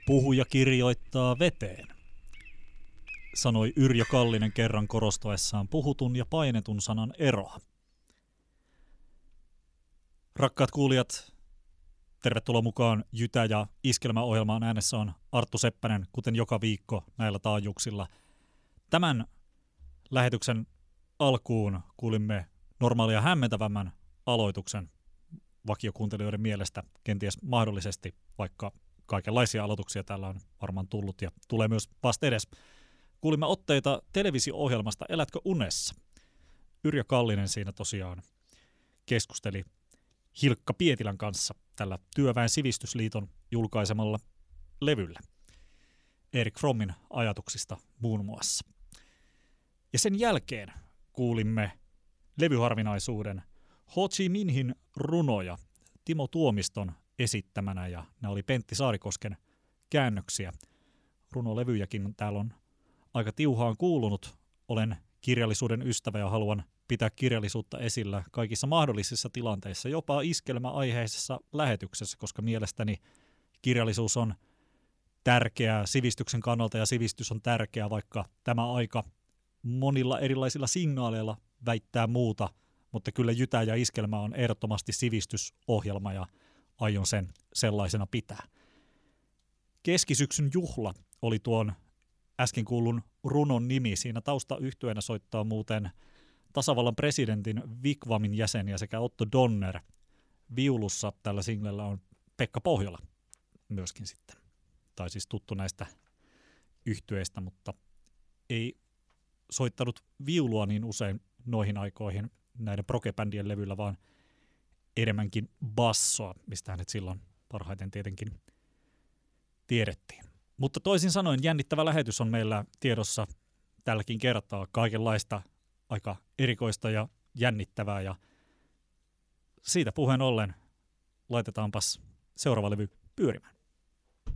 Puhuja kirjoittaa veteen, sanoi Yrjö Kallinen kerran korostaessaan puhutun ja painetun sanan eroa. Rakkaat kuulijat, tervetuloa mukaan Jytä- ja Iskelmäohjelmaan. Äänessä on Arttu Seppänen, kuten joka viikko näillä taajuuksilla. Tämän lähetyksen alkuun kuulimme normaalia hämmentävämmän aloituksen vakiokuuntelijoiden mielestä, kenties mahdollisesti, vaikka kaikenlaisia aloituksia täällä on varmaan tullut ja tulee myös vasta edes. Kuulimme otteita televisio-ohjelmasta Elätkö unessa? Yrjö Kallinen siinä tosiaan keskusteli Hilkka Pietilän kanssa tällä Työväen Sivistysliiton julkaisemalla levyllä. Erik Frommin ajatuksista muun muassa. Ja sen jälkeen kuulimme levyharvinaisuuden Ho Chi Minhin runoja Timo Tuomiston esittämänä, ja nämä oli Pentti Saarikosken käännöksiä. Runolevyjäkin täällä on aika tiuhaan kuulunut. Olen kirjallisuuden ystävä ja haluan pitää kirjallisuutta esillä kaikissa mahdollisissa tilanteissa, jopa iskelmäaiheisessa lähetyksessä, koska mielestäni kirjallisuus on tärkeää sivistyksen kannalta ja sivistys on tärkeää, vaikka tämä aika monilla erilaisilla signaaleilla väittää muuta, mutta kyllä Jytä ja Iskelmä on ehdottomasti sivistysohjelma ja aion sen sellaisena pitää. Keskisyksyn juhla oli tuon äsken kuullun runon nimi. Siinä taustayhtyeenä soittaa muuten tasavallan presidentin Vikvamin jäseniä sekä Otto Donner. Viulussa tällä singlellä on Pekka Pohjola myöskin sitten. Tai siis tuttu näistä yhtyeistä, mutta ei soittanut viulua niin usein noihin aikoihin näiden prog-bändien levyllä, vaan enemmänkin bassoa, mistä hänet silloin parhaiten tietenkin tiedettiin. Mutta toisin sanoen jännittävä lähetys on meillä tiedossa tälläkin kertaa, kaikenlaista aika erikoista ja jännittävää, ja siitä puheen ollen laitetaanpas seuraava levy pyörimään.